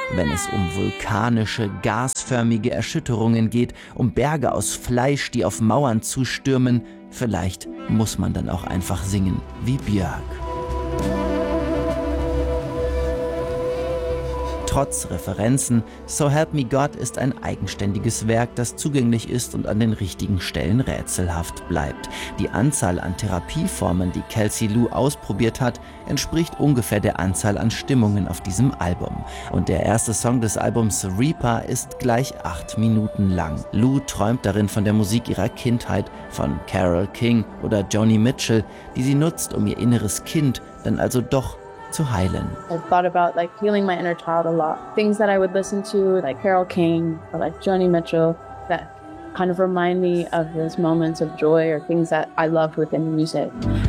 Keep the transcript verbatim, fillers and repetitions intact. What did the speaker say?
wenn es um vulkanische, gasförmige Erschütterungen geht, um Berge aus Fleisch, die auf Mauern zustürmen, vielleicht muss man dann auch einfach singen wie Björk. Trotz Referenzen, So Help Me God ist ein eigenständiges Werk, das zugänglich ist und an den richtigen Stellen rätselhaft bleibt. Die Anzahl an Therapieformen, die Kelsey Lu ausprobiert hat, entspricht ungefähr der Anzahl an Stimmungen auf diesem Album. Und der erste Song des Albums, Reaper, ist gleich acht Minuten lang. Lu träumt darin von der Musik ihrer Kindheit, von Carole King oder Joni Mitchell, die sie nutzt, um ihr inneres Kind dann also doch zu heilen. I thought about like healing my inner child a lot. Things that I would listen to, like Carole King or like Joni Mitchell, that kind of remind me of those moments of joy or things that I loved within music.